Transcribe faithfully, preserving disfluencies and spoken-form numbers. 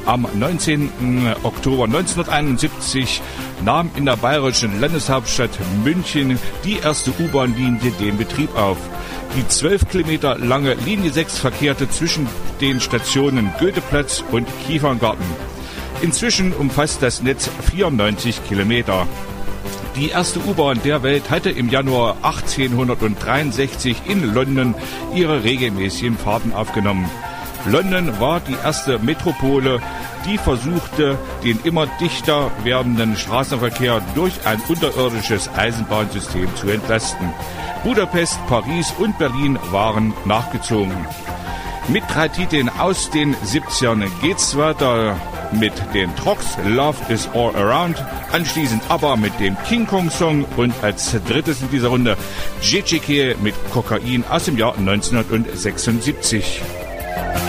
Am neunzehnten Oktober neunzehnhunderteinundsiebzig nahm in der bayerischen Landeshauptstadt München die erste U-Bahn-Linie den Betrieb auf. Die zwölf Kilometer lange Linie sechs verkehrte zwischen den Stationen Goetheplatz und Kieferngarten. Inzwischen umfasst das Netz vierundneunzig Kilometer. Die erste U-Bahn der Welt hatte im Januar achtzehnhundertdreiundsechzig in London ihre regelmäßigen Fahrten aufgenommen. London war die erste Metropole, die versuchte, den immer dichter werdenden Straßenverkehr durch ein unterirdisches Eisenbahnsystem zu entlasten. Budapest, Paris und Berlin waren nachgezogen. Mit drei Titeln aus den siebzigern geht's weiter mit den Trogs, Love is All Around, anschließend aber mit dem King Kong Song und als drittes in dieser Runde J J K mit Kokain aus dem Jahr neunzehnhundertsechsundsiebzig.